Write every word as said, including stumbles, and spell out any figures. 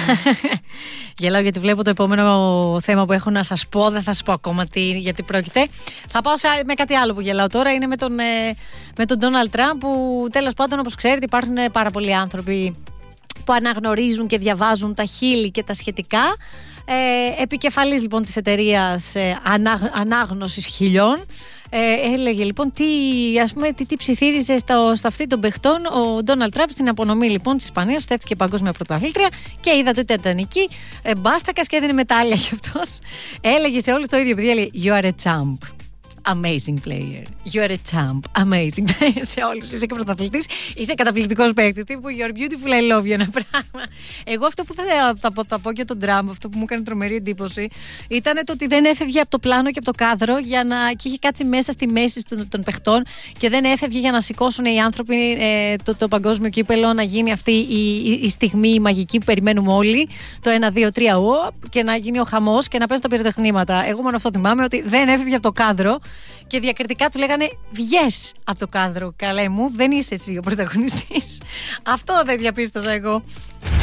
Γελάω γιατί βλέπω το επόμενο θέμα που έχω να σας πω. Δεν θα σας πω ακόμα τι, γιατί πρόκειται. Θα πάω σε, με κάτι άλλο που γελάω τώρα. Είναι με τον, ε, με τον Donald Trump, που τέλος πάντων, όπως ξέρετε, υπάρχουν πάρα πολλοί άνθρωποι που αναγνωρίζουν και διαβάζουν τα χείλη και τα σχετικά. Ε, επικεφαλής λοιπόν της εταιρείας ε, ανά, ανάγνωσης χιλιών ε, έλεγε λοιπόν τι, ας πούμε, τι, τι ψιθύριζε στο, στο αυτή των παιχτών ο Ντόναλντ Τραμπ στην απονομή λοιπόν της Ισπανίας. Στέφτηκε παγκόσμια πρωταθλήτρια και είδατε ότι ήταν εκεί ε, μπάστακας και έδινε μετάλλια κι αυτός. Έλεγε σε όλους το ίδιο, επειδή έλεγε You are a champ. Amazing player. You are a champ. Amazing player. Σε όλους. Είσαι και πρωταθλητής. Είσαι καταπληκτικός παίκτης. Τύπου You're beautiful. I love you. Ένα πράγμα. Εγώ αυτό που θα, θα, θα, θα πω για τον Τραμπ, αυτό που μου έκανε τρομερή εντύπωση, ήταν το ότι δεν έφευγε από το πλάνο και από το κάδρο για να, και είχε κάτσει μέσα στη μέση των, των παιχτών και δεν έφευγε για να σηκώσουν οι άνθρωποι ε, το, το παγκόσμιο κύπελο, να γίνει αυτή η, η, η στιγμή η μαγική που περιμένουμε όλοι. Το ένα, δύο, τρία, ο, και να γίνει ο χαμός και να παίζουν τα πυροτεχνήματα. Εγώ μόνο αυτό θυμάμαι, ότι δεν έφευγε από το κάδρο. Και διακριτικά του λέγανε βγες από το κάδρο, καλέ μου, δεν είσαι εσύ ο πρωταγωνιστής. Αυτό δεν διαπίστωσα εγώ.